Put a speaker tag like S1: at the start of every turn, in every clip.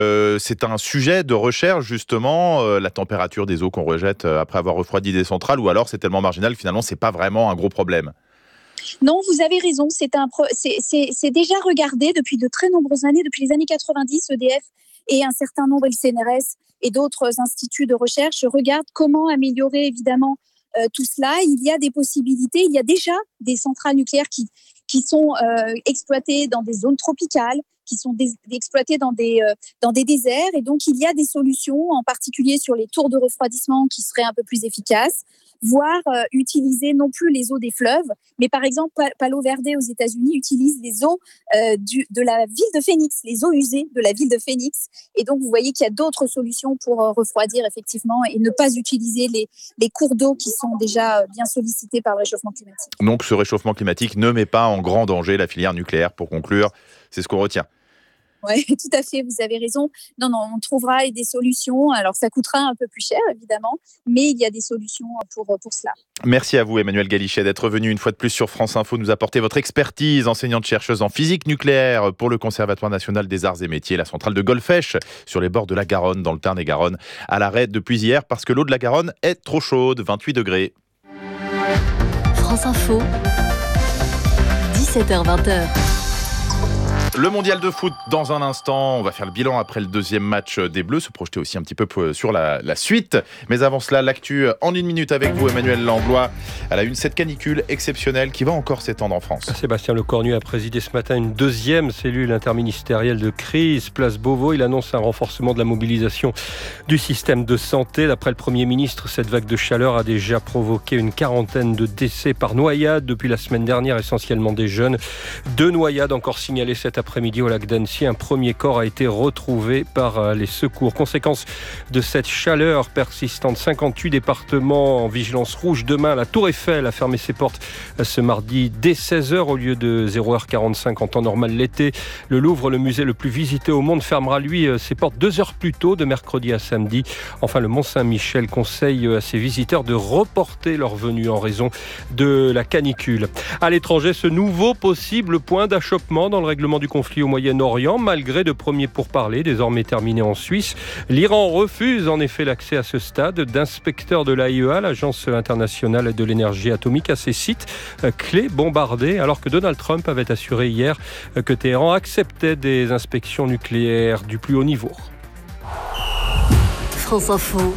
S1: c'est un sujet de recherche justement, la température des eaux qu'on rejette après avoir refroidi des centrales, ou alors c'est tellement marginal finalement c'est pas vraiment un gros problème?
S2: Non, vous avez raison, c'est déjà regardé depuis de très nombreuses années, depuis les années 90, EDF et un certain nombre, le CNRS et d'autres instituts de recherche regardent comment améliorer évidemment tout cela. Il y a des possibilités, il y a déjà des centrales nucléaires qui sont exploitées dans des zones tropicales, qui sont exploitées dans des déserts, et donc il y a des solutions, en particulier sur les tours de refroidissement qui seraient un peu plus efficaces, voire utiliser non plus les eaux des fleuves, mais par exemple Palo Verde aux États-Unis utilise les eaux de la ville de Phoenix, les eaux usées de la ville de Phoenix, et donc vous voyez qu'il y a d'autres solutions pour refroidir effectivement et ne pas utiliser les cours d'eau qui sont déjà bien sollicités par le réchauffement climatique.
S1: Donc ce réchauffement climatique ne met pas en grand danger la filière nucléaire, pour conclure, c'est ce qu'on retient.
S2: Oui, tout à fait, vous avez raison. Non, on trouvera des solutions. Alors, ça coûtera un peu plus cher, évidemment, mais il y a des solutions pour cela.
S1: Merci à vous, Emmanuelle Galichet, d'être venue une fois de plus sur France Info, nous apporter votre expertise, enseignante-chercheuse en physique nucléaire pour le Conservatoire national des arts et métiers, la centrale de Golfech, sur les bords de la Garonne, dans le Tarn-et-Garonne, à l'arrêt depuis hier, parce que l'eau de la Garonne est trop chaude, 28 degrés.
S3: France Info, 17h-20h.
S1: Le mondial de foot dans un instant, on va faire le bilan après le deuxième match des Bleus, se projeter aussi un petit peu sur la suite. Mais avant cela, l'actu en une minute avec vous, Emmanuel Langlois. À la une, cette canicule exceptionnelle qui va encore s'étendre en France.
S4: Sébastien Lecornu a présidé ce matin une deuxième cellule interministérielle de crise, place Beauvau. Il annonce un renforcement de la mobilisation du système de santé. D'après le Premier ministre, cette vague de chaleur a déjà provoqué une quarantaine de décès par noyade depuis la semaine dernière, essentiellement des jeunes. 2 noyades encore signalées cet après-midi au lac d'Annecy. Un premier corps a été retrouvé par les secours. Conséquence de cette chaleur persistante, 58 départements en vigilance rouge. Demain, la Tour Eiffel a fermé ses portes ce mardi dès 16h au lieu de 0h45 en temps normal l'été. Le Louvre, le musée le plus visité au monde, fermera lui ses portes 2 heures plus tôt, de mercredi à samedi. Enfin, le Mont-Saint-Michel conseille à ses visiteurs de reporter leur venue en raison de la canicule. À l'étranger, ce nouveau possible point d'achoppement dans le règlement du conflit au Moyen-Orient, malgré de premiers pourparlers désormais terminés en Suisse. L'Iran refuse en effet l'accès à ce stade d'inspecteurs de l'AIEA, l'Agence internationale de l'énergie atomique, à ces sites clés bombardés, alors que Donald Trump avait assuré hier que Téhéran acceptait des inspections nucléaires du plus haut niveau.
S3: France Info,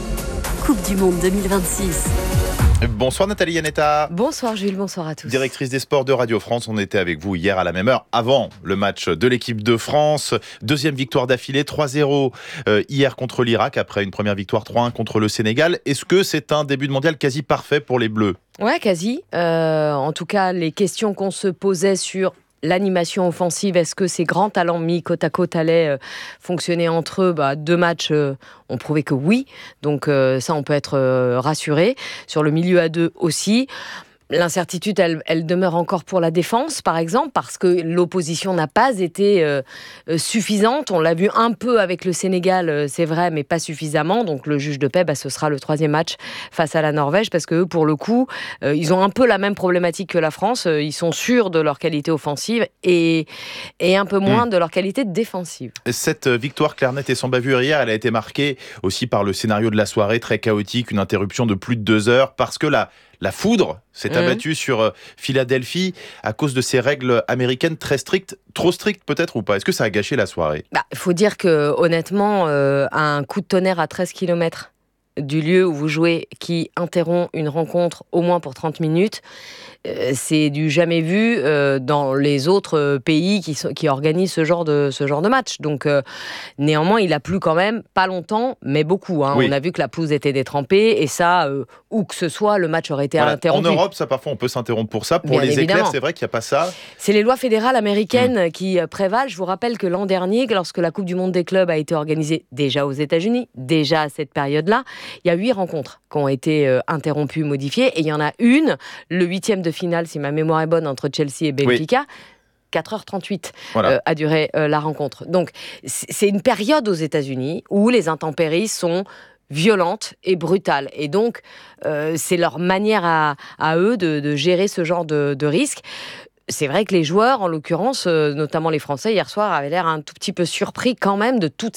S3: Coupe du Monde 2026.
S1: Bonsoir Nathalie Yanetta.
S5: Bonsoir Jules, bonsoir à tous.
S1: Directrice des sports de Radio France, on était avec vous hier à la même heure, avant le match de l'équipe de France. Deuxième victoire d'affilée, 3-0 hier contre l'Irak, après une première victoire 3-1 contre le Sénégal. Est-ce que c'est un début de mondial quasi parfait pour les Bleus ?
S5: Ouais, quasi. En tout cas, les questions qu'on se posait sur l'animation offensive, est-ce que ces grands talents mis côte à côte allaient fonctionner entre eux ? 2 matchs ont prouvé que oui. Donc ça, on peut être rassuré. Sur le milieu à 2 aussi. L'incertitude, elle demeure encore pour la défense, par exemple, parce que l'opposition n'a pas été suffisante. On l'a vu un peu avec le Sénégal, c'est vrai, mais pas suffisamment. Donc le juge de paix, ce sera le 3e match face à la Norvège, parce que eux, pour le coup, ils ont un peu la même problématique que la France. Ils sont sûrs de leur qualité offensive et un peu moins de leur qualité défensive.
S1: Cette victoire claire, nette et sans bavure hier, elle a été marquée aussi par le scénario de la soirée, très chaotique, une interruption de plus de 2 heures, parce que la foudre s'est abattue sur Philadelphie à cause de ces règles américaines très strictes, trop strictes peut-être ou pas ? Est-ce que ça a gâché la soirée ?
S5: Il faut dire que honnêtement, un coup de tonnerre à 13 km du lieu où vous jouez qui interrompt une rencontre au moins pour 30 minutes, c'est du jamais vu dans les autres pays qui organisent ce genre de match. Donc néanmoins, il a plu quand même, pas longtemps, mais beaucoup. Oui. On a vu que la pelouse était détrempée et ça, où que ce soit, le match aurait été interrompu.
S1: En Europe, ça parfois on peut s'interrompre pour ça. Pour bien les éclairs, c'est vrai qu'il n'y a pas ça.
S5: C'est les lois fédérales américaines qui prévalent. Je vous rappelle que l'an dernier, lorsque la Coupe du Monde des clubs a été organisée déjà aux États-Unis, déjà à cette période-là, il y a 8 rencontres qui ont été interrompues, modifiées, et il y en a une, le 8e de finale, si ma mémoire est bonne, entre Chelsea et Benfica. Oui. 4h38 a duré la rencontre. Donc, c'est une période aux États-Unis où les intempéries sont violentes et brutales. Et donc, c'est leur manière à eux de gérer ce genre de risque. C'est vrai que les joueurs, en l'occurrence, notamment les Français, hier soir, avaient l'air un tout petit peu surpris quand même de toute